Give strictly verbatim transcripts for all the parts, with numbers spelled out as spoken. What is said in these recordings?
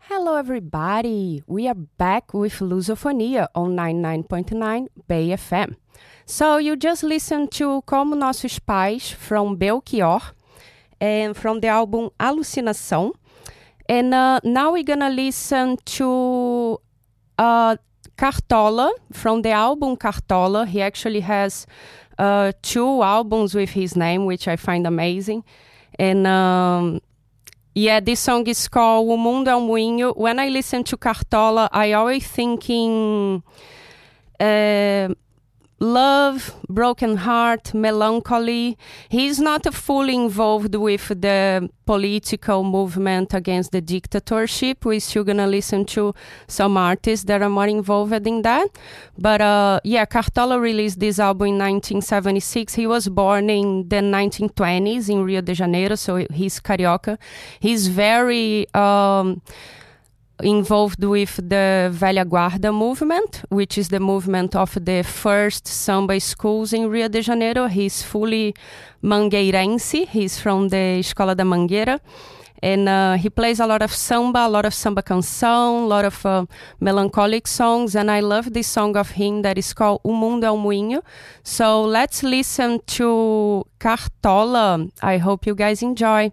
Hello, everybody. We are back with Lusofonia on ninety-nine point nine Bay F M. So you just listened to Como Nossos Pais from Belchior and from the album Alucinação. And uh, now we're gonna listen to uh, Cartola from the album Cartola. He actually has uh, two albums with his name, which I find amazing. And um, yeah, this song is called O Mundo é um Moinho. When I listen to Cartola, I always thinking uh, love, broken heart, melancholy. He's not fully involved with the political movement against the dictatorship. We're still gonna listen to some artists that are more involved in that. But uh, yeah, Cartola released this album in nineteen seventy-six. He was born in the nineteen twenties in Rio de Janeiro, so he's carioca. He's very um, involved with the Velha Guarda movement, which is the movement of the first samba schools in Rio de Janeiro. He's fully mangueirense. He's from the Escola da Mangueira. And uh, he plays a lot of samba, a lot of samba canção, a lot of uh, melancholic songs. And I love this song of him that is called O Mundo é um Moinho. So let's listen to Cartola. I hope you guys enjoy.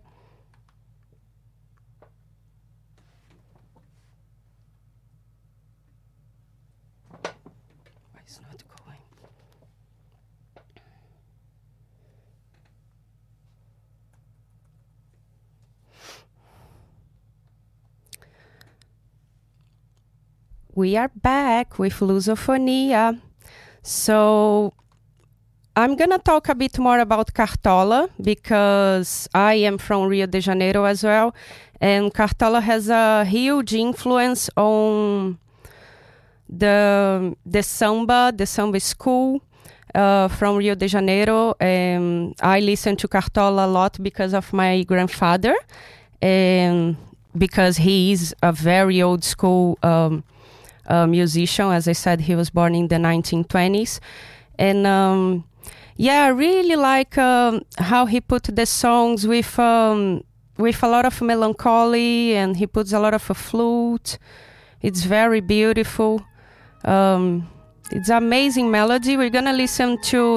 We are back with Lusofonia. So I'm going to talk a bit more about Cartola because I am from Rio de Janeiro as well. And Cartola has a huge influence on the, the samba, the samba school uh, from Rio de Janeiro. And I listen to Cartola a lot because of my grandfather and because he is a very old school um Uh, musician. As I said, he was born in the nineteen twenties. And um, yeah, I really like um, how he put the songs with um, with a lot of melancholy, and he puts a lot of a flute. It's very beautiful. Um, it's amazing melody. We're gonna listen to